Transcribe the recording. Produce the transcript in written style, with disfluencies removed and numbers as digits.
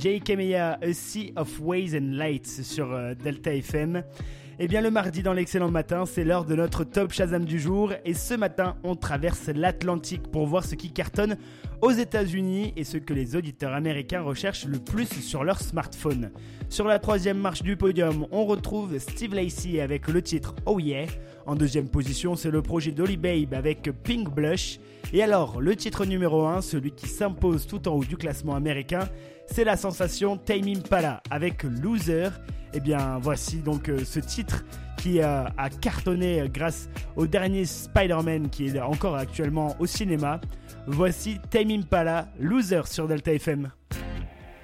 Jay Kemeya, A Sea of Ways and Lights sur Delta FM. Eh bien le mardi dans l'excellent matin, c'est l'heure de notre top Shazam du jour et ce matin, on traverse l'Atlantique pour voir ce qui cartonne aux États-Unis et ce que les auditeurs américains recherchent le plus sur leur smartphone. Sur la troisième marche du podium, on retrouve Steve Lacy avec le titre Oh Yeah. En deuxième position, c'est le projet Dolly Babe avec Pink Blush. Et alors, le titre numéro 1, celui qui s'impose tout en haut du classement américain, c'est la sensation Tame Impala avec Loser. Et bien voici donc ce titre qui a cartonné grâce au dernier Spider-Man qui est encore actuellement au cinéma. Voici Tame Impala, Loser sur Delta FM.